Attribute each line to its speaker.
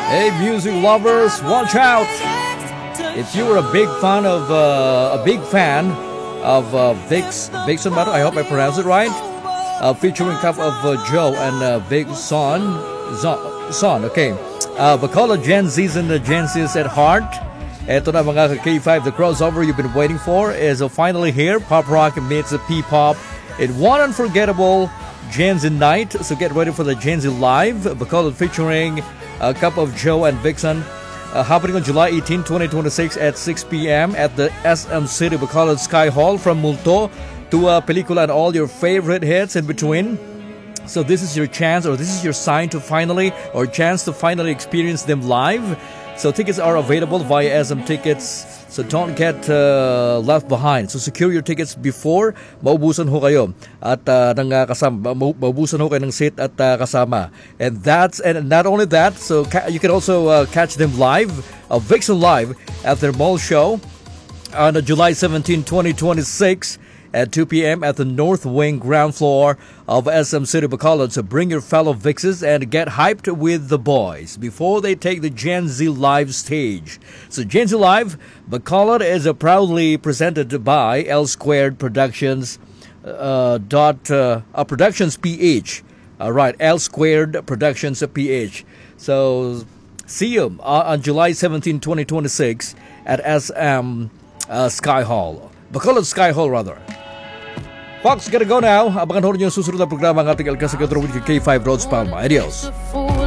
Speaker 1: Hey, music lovers, watch out! If you were a big fan of Vixen Battle, I hope I pronounced it right. Featuring Cup of Joe and Big Son. Okay. Bacolod Gen Z's and the Gen Z's at heart. Ito na mga K5, the crossover you've been waiting for is finally here. Pop rock meets the P-pop in one unforgettable Gen Z night. So get ready for the Gen Z Live. Bacolod featuring Cup of Joe and Vixen. Happening on July 18, 2026 at 6 p.m. at the SM City Bacolod Sky Hall. From Multo to Pelikula and all your favorite hits in between. So this is your chance, or this is your sign to finally, or chance to finally experience them live. So tickets are available via SM Tickets. So don't get left behind. So secure your tickets before maubusan ho kayo at kasama, maubusan ho kayo ng seat at kasama. And not only that, so you can also catch them live, Vixen Live at their mall show on July 17, 2026 at 2 p.m. at the North Wing ground floor of SM City Bacolod. So bring your fellow Vixes and get hyped with the boys before they take the Gen Z Live stage. So Gen Z Live Bacolod is proudly presented by L Squared Productions Productions PH. Right, L Squared Productions PH. So see you on July 17, 2026 at SM Sky Hall. Bacolod Sky Hall, rather. Fox, gotta go now. Abangan ho rin yung susunod na programa ng ating Alcasa Gadro with K5 Roads Palma. Adios.